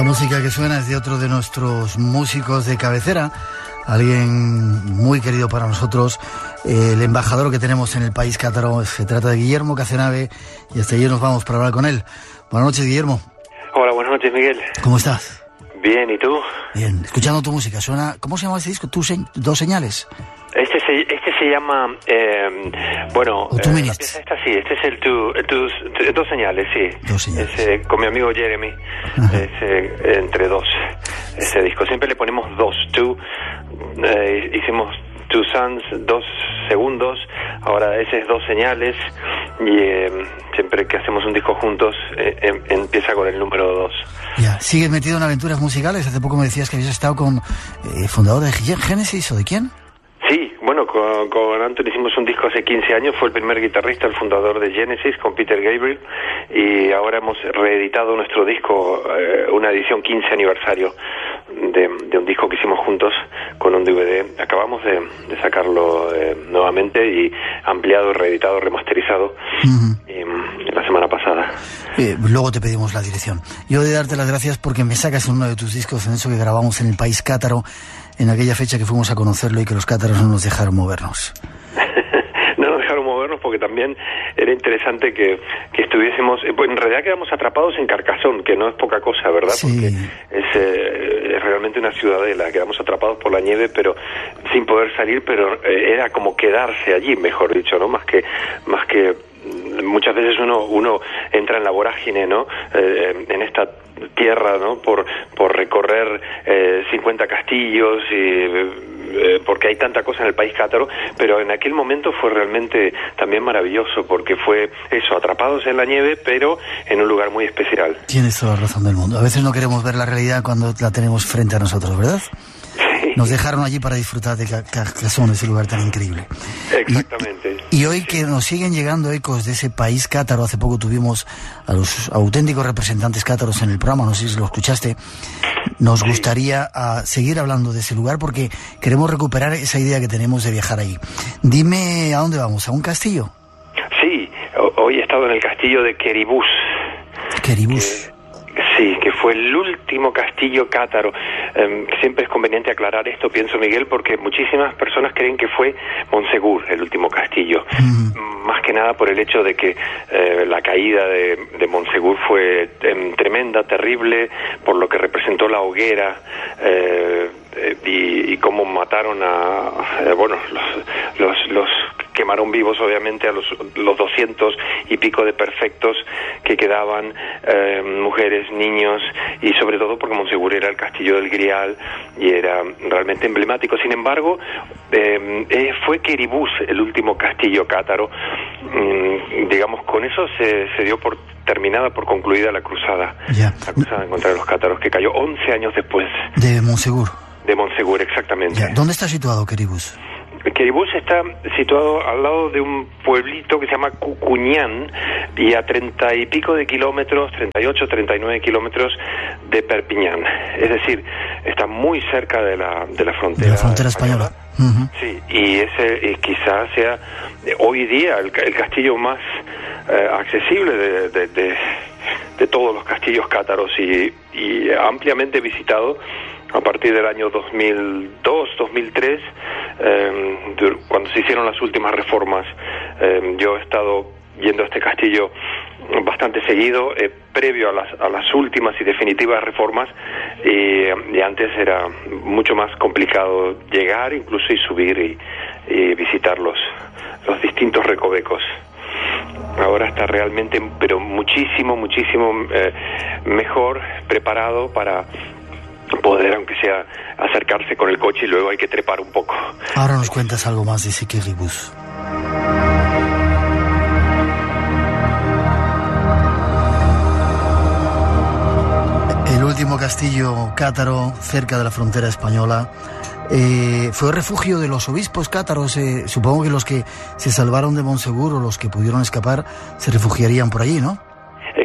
Esta música que suena es de otro de nuestros músicos de cabecera, alguien muy querido para nosotros, el embajador que tenemos en el país cátaro. Se trata de Guillermo Cazenave y hasta allí nos vamos para hablar con él. Buenas noches, Guillermo. Hola, buenas noches, Miguel. ¿Cómo estás? Bien, ¿y tú? Bien, escuchando tu música, suena... ¿Cómo se llama este disco? Dos señales. Este se llama, bueno... O 2 Minutes. Esta sí, este es el Dos señales, sí. 2 señales. Con mi amigo Jeremy, entre dos, ese disco. Siempre le ponemos hicimos 2 Suns, 2 segundos, ahora ese es 2 señales, y siempre que hacemos un disco juntos, empieza con el número 2. Ya, ¿sigues metido en aventuras musicales? Hace poco me decías que habías estado con fundador de Genesis, ¿o de quién? Sí, bueno, con Anthony hicimos un disco hace 15 años, fue el primer guitarrista, el fundador de Genesis, con Peter Gabriel, y ahora hemos reeditado nuestro disco, una edición 15 aniversario de un disco que hicimos juntos con un DVD. Acabamos de sacarlo nuevamente y ampliado, reeditado, remasterizado la semana pasada. Luego te pedimos la dirección. Yo he de darte las gracias porque me sacas en uno de tus discos, en eso que grabamos en el país cátaro, en aquella fecha que fuimos a conocerlo y que los cátaros no nos dejaron movernos. No nos dejaron movernos porque también era interesante que estuviésemos... Pues en realidad quedamos atrapados en Carcassonne, que no es poca cosa, ¿verdad? Sí. Porque es realmente una ciudadela. Quedamos atrapados por la nieve, pero sin poder salir, pero era como quedarse allí, mejor dicho, ¿no? Más que muchas veces uno entra en la vorágine, ¿no? En esta tierra, ¿no? Por recorrer 50 castillos y porque hay tanta cosa en el país cátaro, pero en aquel momento fue realmente también maravilloso, porque fue eso, atrapados en la nieve, pero en un lugar muy especial. Tienes toda la razón del mundo. A veces no queremos ver la realidad cuando la tenemos frente a nosotros, ¿verdad? Nos dejaron allí para disfrutar de Carcassonne, ese lugar tan increíble. Exactamente. Y hoy que nos siguen llegando ecos de ese país cátaro, hace poco tuvimos a los auténticos representantes cátaros en el programa, no sé si lo escuchaste, nos gustaría seguir hablando de ese lugar porque queremos recuperar esa idea que tenemos de viajar ahí. Dime, ¿a dónde vamos? ¿A un castillo? Sí, hoy he estado en el castillo de Queribus. Queribus. Sí, que fue el último castillo cátaro. Siempre es conveniente aclarar esto, pienso, Miguel, porque muchísimas personas creen que fue Montsegur el último castillo. Más que nada por el hecho de que la caída de Montsegur fue tremenda, terrible, por lo que representó la hoguera y cómo mataron los quemaron vivos, obviamente, a los 200 y pico de perfectos que quedaban, mujeres, niños, y sobre todo porque Montsegur era el castillo del Grial y era realmente emblemático. Sin embargo, fue Queribus el último castillo cátaro. Digamos, con eso se dio por concluida la cruzada. Ya. La cruzada en contra de los cátaros, que cayó 11 años después. De Montsegur. De Montsegur, exactamente. Ya. ¿Dónde está situado Queribus? Queribus está situado al lado de un pueblito que se llama Cucuñán y a 30 y pico de kilómetros, 38, 39 kilómetros de Perpiñán. Es decir, está muy cerca de la frontera. De la frontera española. Sí, y ese quizás sea hoy día el castillo más accesible de todos los castillos cátaros y ampliamente visitado a partir del año 2002, 2003, cuando se hicieron las últimas reformas. Yo he estado yendo a este castillo bastante seguido, previo a las últimas y definitivas reformas, y antes era mucho más complicado llegar incluso y subir y visitar los distintos recovecos. Ahora está realmente, pero muchísimo mejor preparado para poder, aunque sea, acercarse con el coche, y luego hay que trepar un poco. Ahora nos cuentas algo más de ese Queribus. El último castillo cátaro cerca de la frontera española fue refugio de los obispos cátaros. Supongo que los que se salvaron de Montsegur o los que pudieron escapar se refugiarían por allí, ¿no?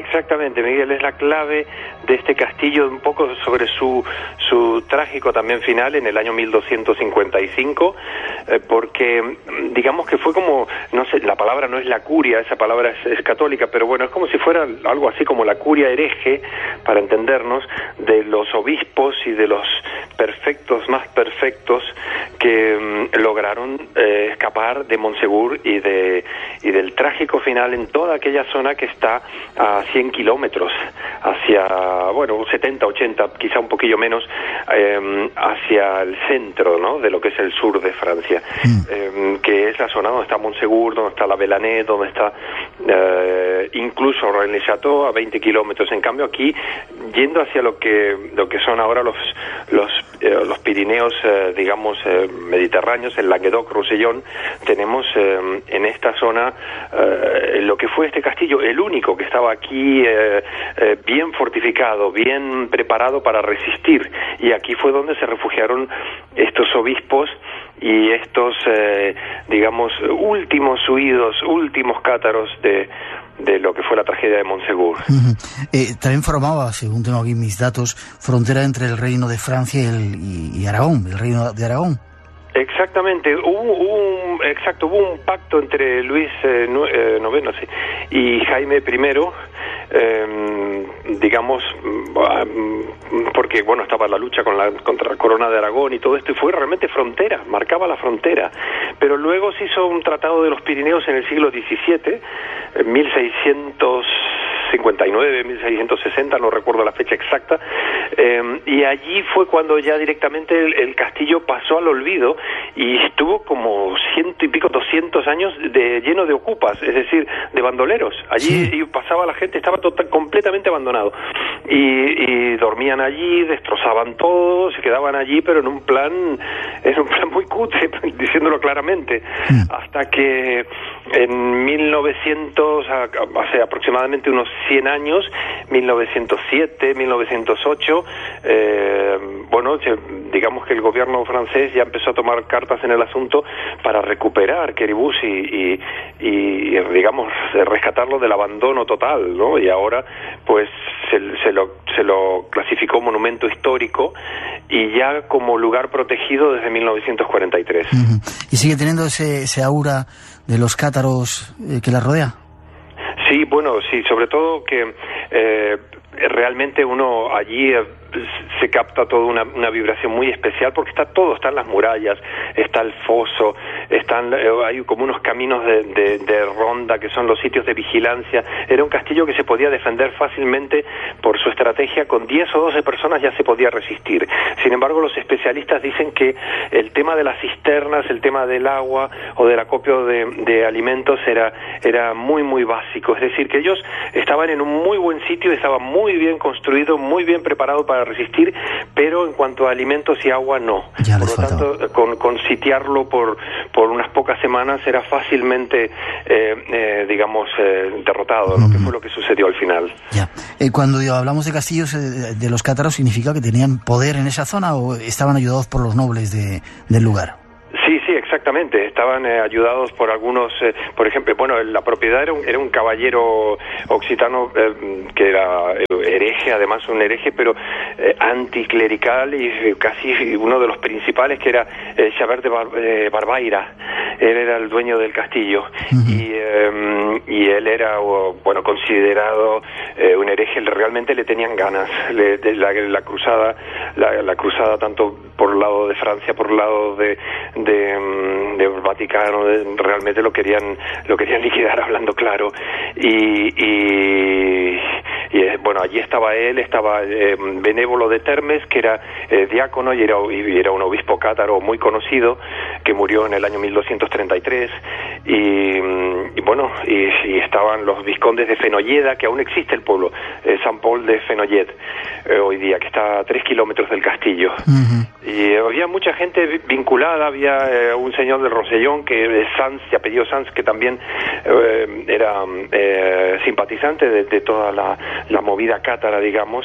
Exactamente, Miguel, es la clave de este castillo, un poco sobre su trágico también final en el año 1255, porque digamos que fue como, no sé, la palabra no es la curia, esa palabra es católica, pero bueno, es como si fuera algo así como la curia hereje, para entendernos, de los obispos y de los perfectos más perfectos que lograron escapar de Montsegur y del trágico final en toda aquella zona que está a 100 kilómetros hacia, bueno, 70, 80, quizá un poquillo menos, hacia el centro, ¿no?, de lo que es el sur de Francia, que es la zona donde está Montsegur, donde está la Belanet, donde está incluso Rennes-le-Château a 20 kilómetros. En cambio aquí, yendo hacia lo que son ahora los Pirineos, digamos, mediterráneos, el Languedoc-Roussillon, tenemos en esta zona lo que fue este castillo, el único que estaba aquí bien fortificado, bien preparado para resistir, y aquí fue donde se refugiaron estos obispos y estos, digamos, últimos huidos, últimos cátaros de lo que fue la tragedia de Montsegur. También formaba, según tengo aquí mis datos, frontera entre el reino de Francia y Aragón, el reino de Aragón. Exactamente, hubo un pacto entre Luis IX y Jaime I, digamos, porque bueno, estaba la lucha contra la corona de Aragón y todo esto, y fue realmente frontera, marcaba la frontera. Pero luego se hizo un tratado de los Pirineos en el siglo XVII, 1659, 1660, no recuerdo la fecha exacta, y allí fue cuando ya directamente el castillo pasó al olvido y estuvo como 100 y pico, 200 años lleno de ocupas, es decir, de bandoleros. Allí pasaba la gente, estaba completamente abandonado, y dormían allí, destrozaban todo, se quedaban allí, pero en un plan muy cutre, diciéndolo claramente, hasta que en 1900, hace aproximadamente unos 100 años, 1907, 1908, bueno, digamos que el gobierno francés ya empezó a tomar cartas en el asunto para recuperar Queribus y digamos, rescatarlo del abandono total, ¿no? Y ahora, pues, se lo clasificó monumento histórico y ya como lugar protegido desde 1943. ¿Y sigue teniendo ese aura de los cátaros que la rodea? Sí, bueno, sí, sobre todo que realmente uno allí se capta toda una vibración muy especial, porque están las murallas, está el foso, hay como unos caminos de ronda que son los sitios de vigilancia. Era un castillo que se podía defender fácilmente por su estrategia, con 10 o 12 personas ya se podía resistir. Sin embargo, los especialistas dicen que el tema de las cisternas, el tema del agua o del acopio de alimentos era muy, muy básico. Es decir, que ellos estaban en un muy buen sitio, estaban muy bien construido, muy bien preparado para resistir, pero en cuanto a alimentos y agua no. Por lo tanto, con sitiarlo por unas pocas semanas era fácilmente, digamos, derrotado, ¿no? Que fue lo que sucedió al final. Ya. Cuando hablamos de castillos de los cátaros, ¿significa que tenían poder en esa zona o estaban ayudados por los nobles del lugar? Sí, exactamente. Estaban ayudados por algunos, por ejemplo, bueno, la propiedad era un caballero occitano que era hereje, además un hereje, pero anticlerical y casi uno de los principales, que era Chabert de Barbaira. Él era el dueño del castillo y él era, bueno, considerado un hereje. Realmente le tenían ganas. La cruzada tanto por el lado de Francia, por el lado del Vaticano, realmente lo querían liquidar, hablando claro, y bueno, allí estaba él, estaba Benévolo de Termes, que era diácono y era un obispo cátaro muy conocido, que murió en el año 1233, y bueno, y estaban los vizcondes de Fenolleda, que aún existe el pueblo, San Paul de Fenollet, hoy día, que está a 3 kilómetros del castillo. Y había mucha gente vinculada, había un señor del Roussillon, que es Sanz, de apellido Sanz, que también era simpatizante de toda la movida cátara, digamos,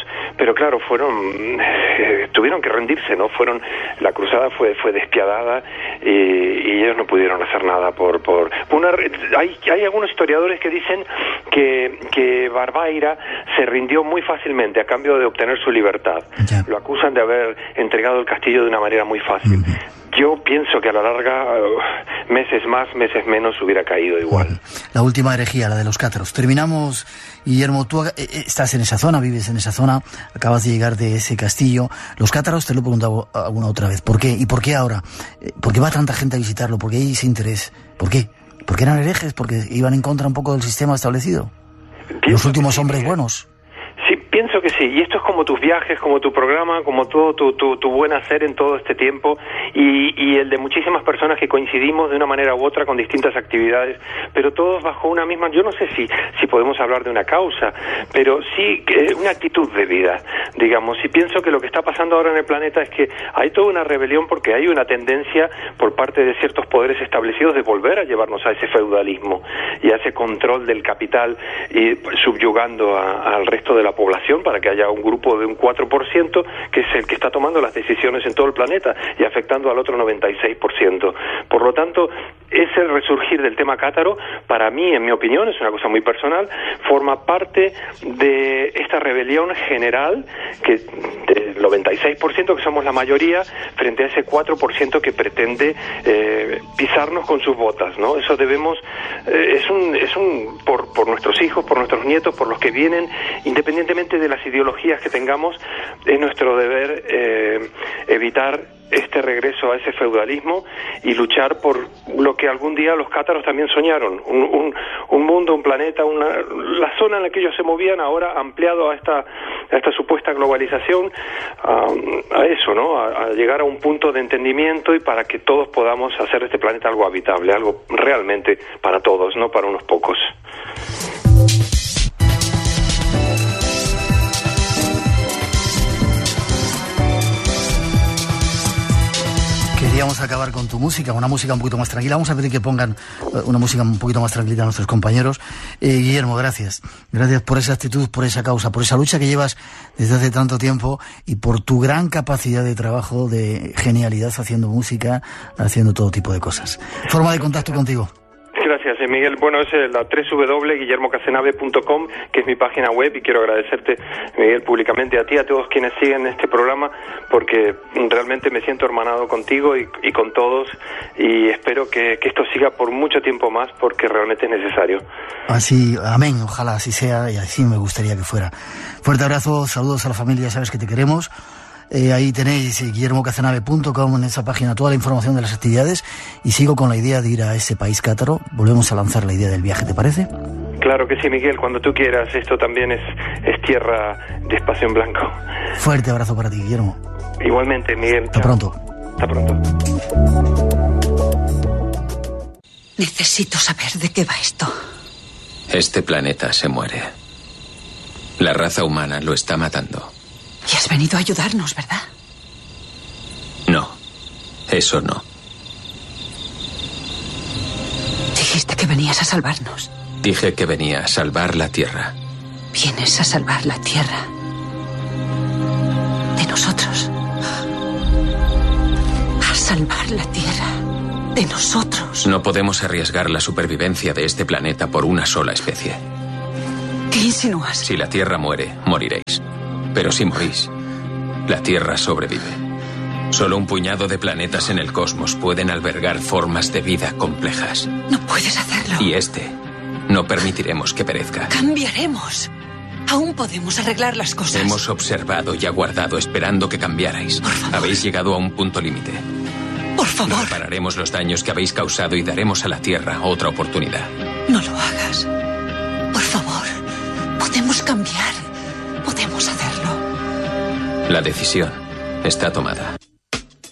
pero claro, tuvieron que rendirse, ¿no? La cruzada fue despiadada y ellos no pudieron hacer nada hay algunos historiadores que dicen que Barbaira se rindió muy fácilmente a cambio de obtener su libertad. Ya. Lo acusan de haber entregado el castillo de una manera muy fácil. Yo pienso que a la larga, meses más, meses menos, hubiera caído igual. La última herejía, la de los cátaros. Terminamos, Guillermo, tú estás en esa zona, vives en esa zona, acabas de llegar de ese castillo. Los cátaros, te lo he preguntado alguna otra vez, ¿por qué? ¿Y por qué ahora? ¿Por qué va tanta gente a visitarlo? ¿Por qué hay ese interés? ¿Por qué? ¿Porque eran herejes? ¿Porque iban en contra un poco del sistema establecido? Los últimos hombres buenos. Sí, pienso que sí, y esto es como tus viajes, como tu programa, como todo tu buen hacer en todo este tiempo, y el de muchísimas personas que coincidimos de una manera u otra con distintas actividades, pero todos bajo una misma, yo no sé si podemos hablar de una causa, pero sí una actitud de vida, digamos, y pienso que lo que está pasando ahora en el planeta es que hay toda una rebelión porque hay una tendencia por parte de ciertos poderes establecidos de volver a llevarnos a ese feudalismo y a ese control del capital y subyugando al resto de la población para que haya un grupo de un 4% que es el que está tomando las decisiones en todo el planeta y afectando al otro 96%. Por lo tanto, ese resurgir del tema cátaro, para mí, en mi opinión, es una cosa muy personal, forma parte de esta rebelión general que del 96% que somos la mayoría frente a ese 4% que pretende pisarnos con sus botas, ¿no? Eso debemos, por nuestros hijos, por nuestros nietos, por los que vienen, independientemente de las ideologías que tengamos, es nuestro deber evitar este regreso a ese feudalismo y luchar por lo que algún día los cátaros también soñaron, un mundo, un planeta, la zona en la que ellos se movían ahora ampliado a esta supuesta globalización, a eso, ¿no? A llegar a un punto de entendimiento y para que todos podamos hacer de este planeta algo habitable, algo realmente para todos, no para unos pocos. Queríamos acabar con tu música, una música un poquito más tranquila. Vamos a pedir que pongan una música un poquito más tranquila a nuestros compañeros. Guillermo, gracias. Gracias por esa actitud, por esa causa, por esa lucha que llevas desde hace tanto tiempo y por tu gran capacidad de trabajo, de genialidad haciendo música, haciendo todo tipo de cosas. Forma de contacto contigo. Gracias, Miguel. Bueno, es la www.guillermocasenave.com, que es mi página web, y quiero agradecerte, Miguel, públicamente a ti, a todos quienes siguen este programa, porque realmente me siento hermanado contigo y con todos, y espero que esto siga por mucho tiempo más, porque realmente es necesario. Así, amén, ojalá así sea, y así me gustaría que fuera. Fuerte abrazo, saludos a la familia, sabes que te queremos. Ahí tenéis guillermocasenave.com, en esa página toda la información de las actividades, y sigo con la idea de ir a ese país cátaro. Volvemos a lanzar la idea del viaje, ¿te parece? Claro que sí, Miguel, cuando tú quieras. Esto también es tierra de espacio en blanco. Fuerte abrazo para ti, Guillermo. Igualmente, Miguel. Hasta pronto. Hasta pronto. Necesito saber de qué va esto. Este planeta se muere. La raza humana lo está matando. Y has venido a ayudarnos, ¿verdad? No, eso no. Dijiste que venías a salvarnos. Dije que venía a salvar la Tierra. Vienes a salvar la Tierra. De nosotros. A salvar la Tierra. De nosotros. No podemos arriesgar la supervivencia de este planeta por una sola especie. ¿Qué insinúas? Si la Tierra muere, moriréis. Pero si morís, la Tierra sobrevive. Solo un puñado de planetas en el cosmos pueden albergar formas de vida complejas. No puedes hacerlo. Y no permitiremos que perezca. Cambiaremos. Aún podemos arreglar las cosas. Hemos observado y aguardado esperando que cambiarais. Por favor. Habéis llegado a un punto límite. Por favor. Repararemos los daños que habéis causado y daremos a la Tierra otra oportunidad. No lo hagas. Por favor. Podemos cambiar. Podemos hacerlo. La decisión está tomada.